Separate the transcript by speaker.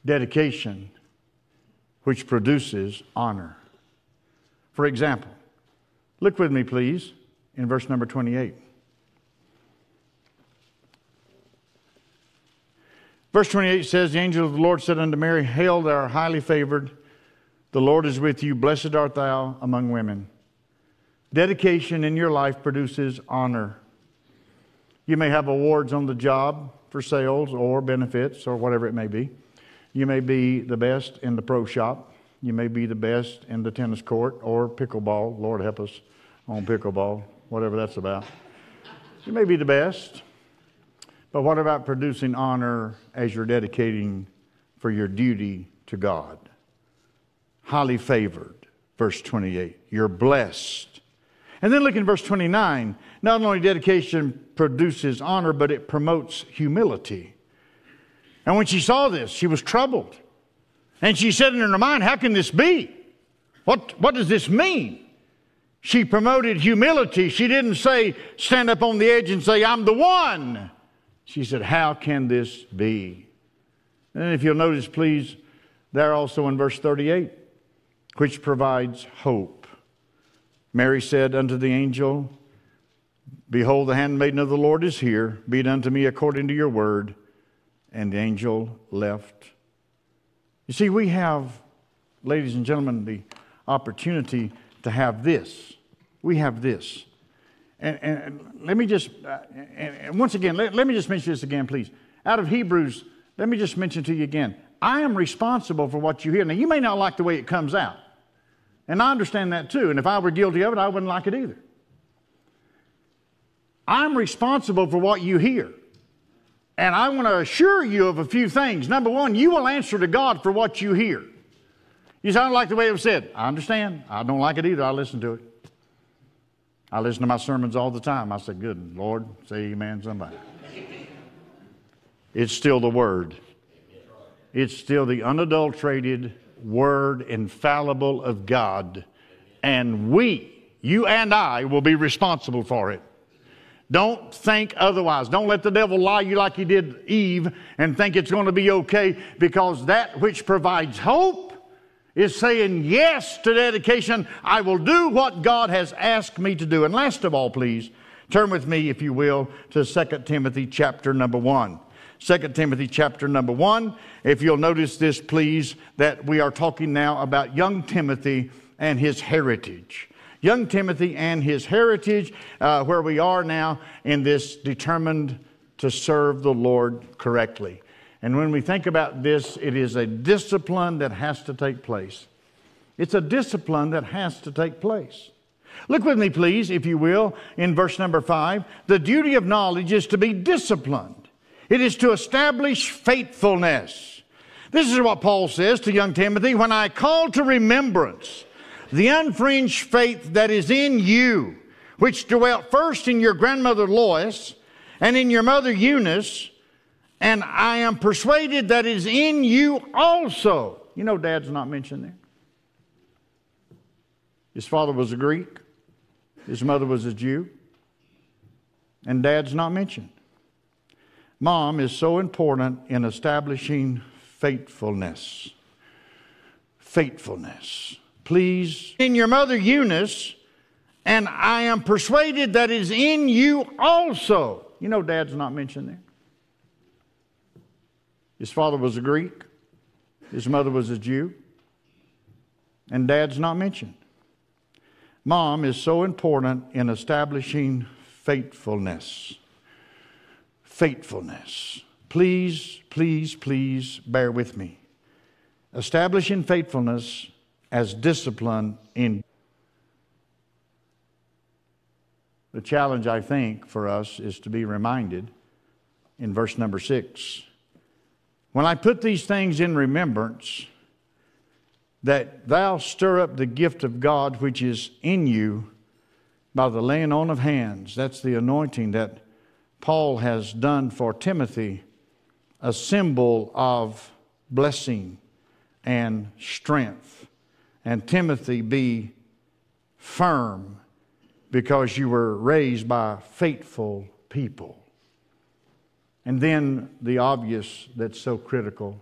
Speaker 1: dedication which produces honor. For example, look with me, please, in verse number 28. Verse 28 says, the angel of the Lord said unto Mary, Hail, thou art highly favored. The Lord is with you. Blessed art thou among women. Dedication in your life produces honor. You may have awards on the job for sales or benefits or whatever it may be. You may be the best in the pro shop. You may be the best in the tennis court or pickleball. Lord help us on pickleball, whatever that's about. You may be the best. But what about producing honor as you're dedicating for your duty to God? Highly favored, verse 28. You're blessed. And then look in verse 29. Not only dedication produces honor, but it promotes humility. And when she saw this, she was troubled. And she said in her mind, how can this be? What does this mean? She promoted humility. She didn't say, stand up on the edge and say, I'm the one. She said, how can this be? And if you'll notice, please, there also in verse 38, which provides hope. Mary said unto the angel, Behold, the handmaiden of the Lord is here. Be it unto me according to your word. And the angel left. You see, we have, ladies and gentlemen, the opportunity to have this. We have this. And let me just, and once again, let me just mention this again, please. Out of Hebrews, let me just mention to you again. I am responsible for what you hear. Now, you may not like the way it comes out. And I understand that too. And if I were guilty of it, I wouldn't like it either. I'm responsible for what you hear. And I want to assure you of a few things. Number one, you will answer to God for what you hear. You say, I don't like the way it was said. I understand. I don't like it either. I listen to it. I listen to my sermons all the time. I say, good Lord, say amen somebody. It's still the Word. It's still the unadulterated Word, infallible of God. And we, you and I, will be responsible for it. Don't think otherwise. Don't let the devil lie you like he did Eve and think it's going to be okay, because that which provides hope is saying yes to dedication. I will do what God has asked me to do. And last of all, please, turn with me, if you will, to 2 Timothy chapter number 1. 2 Timothy chapter number 1. If you'll notice this, please, that we are talking now about young Timothy and his heritage. Young Timothy and his heritage, where we are now in this determined to serve the Lord correctly. And when we think about this, it is a discipline that has to take place. It's a discipline that has to take place. Look with me, please, if you will, in verse number 5. The duty of knowledge is to be disciplined. It is to establish faithfulness. This is what Paul says to young Timothy, when I call to remembrance the unfringed faith that is in you, which dwelt first in your grandmother Lois and in your mother Eunice, and I am persuaded that is in you also. You know, Dad's not mentioned there. His father was a Greek. His mother was a Jew. And Dad's not mentioned. Mom is so important in establishing faithfulness. Faithfulness. Please, in your mother Eunice, and I am persuaded that is in you also. You know, Dad's not mentioned there. His father was a Greek. His mother was a Jew. And Dad's not mentioned. Mom is so important in establishing faithfulness. Faithfulness. Please, please, please bear with me. Establishing faithfulness as discipline in. The challenge, I think, for us is to be reminded in verse number 6. When I put these things in remembrance, that thou stir up the gift of God which is in you by the laying on of hands. That's the anointing that Paul has done for Timothy, a symbol of blessing and strength. And Timothy, be firm, because you were raised by faithful people. And then the obvious that's so critical,